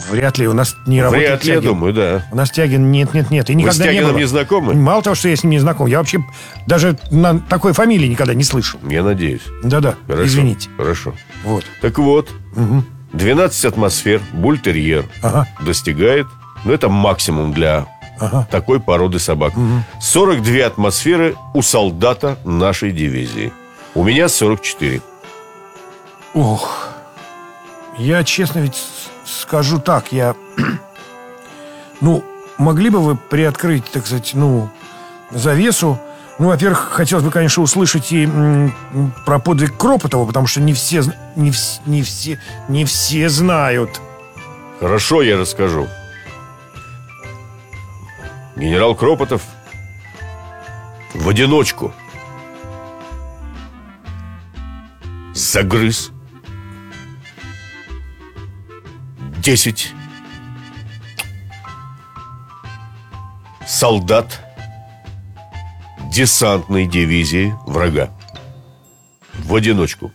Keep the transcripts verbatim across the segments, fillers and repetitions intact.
Вряд ли, у нас не работает Вряд ли, я Тягин. думаю, да. У нас Тягин нет-нет-нет. И Вы с никогда не Тягином было. не знакомы? Мало того, что я с ним не знаком, я вообще даже на такой фамилии никогда не слышал. Я надеюсь. Да-да, Хорошо. извините. Хорошо. Вот. Так вот, Угу. двенадцать атмосфер бультерьер Ага. достигает, ну это максимум для Ага. такой породы собак. сорок две атмосферы у солдата нашей дивизии. У меня сорок четыре. Ох. Я честно ведь с- скажу так, я... Ну, могли бы вы приоткрыть, так сказать, ну, завесу? Ну, во-первых, хотелось бы, конечно, услышать и м, м, про подвиг Кропотова, потому что не все, зн- не, вс- не все, не все знают. Хорошо, я расскажу. Генерал Кропотов в одиночку загрыз десять солдат десантной дивизии врага. В одиночку.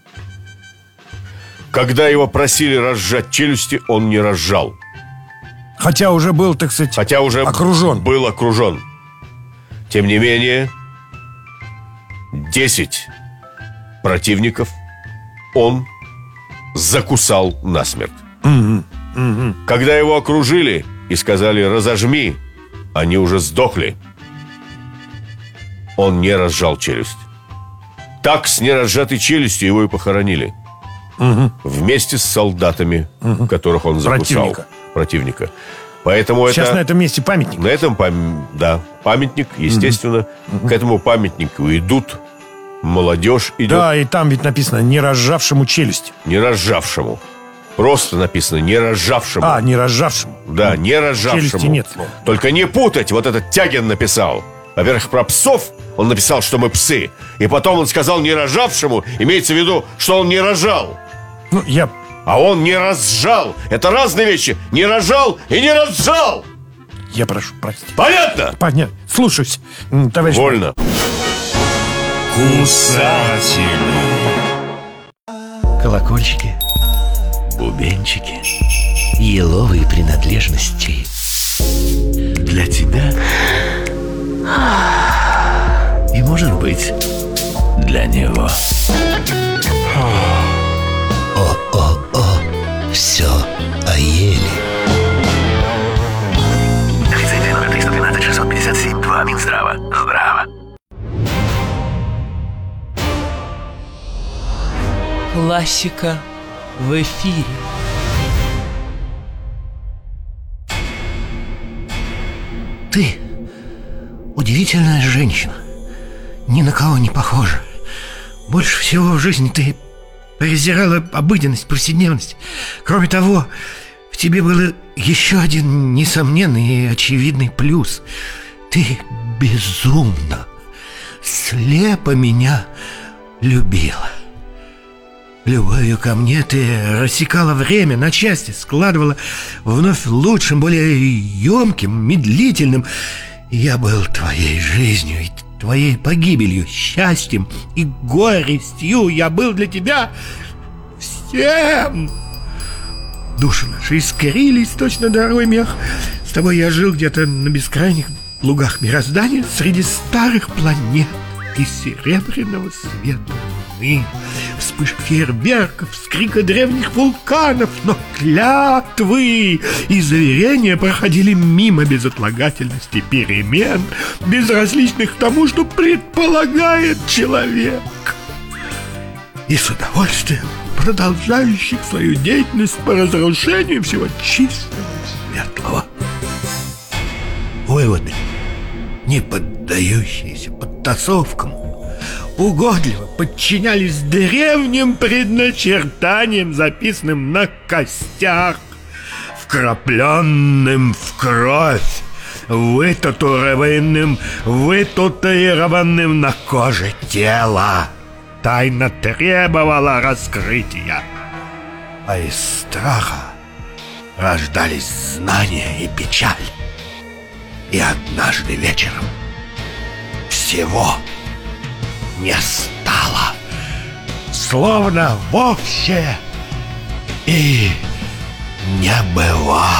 Когда его просили разжать челюсти, он не разжал. Хотя уже был, так сказать, Хотя уже окружен. был окружен. Тем не менее, десять противников он закусал насмерть. Мгм, мгм. Когда его окружили и сказали «разожми», они уже сдохли. Он не разжал челюсть. Так с неразжатой челюстью его и похоронили. Мгм. Вместе с солдатами, которых он закусал. Противника. Противника. Поэтому Сейчас это... на этом месте памятник. На этом пам... да, памятник, естественно. К этому памятнику идут. Молодежь идет. Да, и там ведь написано «не разжавшему челюсть». Не разжавшему. Просто написано «не разжавшему». А, не разжавшему. Да, не разжавшему. Челюсти нет слова. Только не путать, вот этот Тягин написал. Во-первых, про псов он написал, что мы псы. И потом он сказал «не разжавшему», имеется в виду, что он не рожал. Ну, я... А он не разжал. Это разные вещи. Не рожал и не разжал. Я прошу простить. Понятно? Понятно. Слушаюсь, м, товарищ. Вольно. Кусатели. Колокольчики, бубенчики, еловые принадлежности. Для тебя и, может быть, для него. О-о-о, все о еле. Официальный номер триста двенадцать шестьсот пятьдесят семь два Минздрава. Здраво. Классика в эфире. Ты удивительная женщина. Ни на кого не похожа. Больше всего в жизни ты презирала обыденность, повседневность. Кроме того, в тебе был еще один несомненный и очевидный плюс. Ты безумно, слепо меня любила. Любовью ко мне ты рассекала время на части, складывала вновь лучшим, более емким, медлительным. Я был твоей жизнью и твоей погибелью, счастьем и горестью. Я был для тебя всем. Души наши искрились, точно дорогой мех. С тобой я жил где-то на бескрайних лугах мироздания среди старых планет и серебряного света луны, вспышек фейерверков, скрика древних вулканов. Но клятвы и заверения проходили мимо безотлагательности перемен, безразличных к тому, что предполагает человек, и с удовольствием продолжающих свою деятельность по разрушению всего чистого и светлого. Выводы, не поддающиеся подтасовкам, угодливо подчинялись древним предначертаниям, записанным на костях, вкрапленным в кровь, вытатуированным, вытатуированным на коже тела. Тайна требовала раскрытия, а из страха рождались знания и печаль. И однажды вечером всего не стало, словно вовсе и не бывало.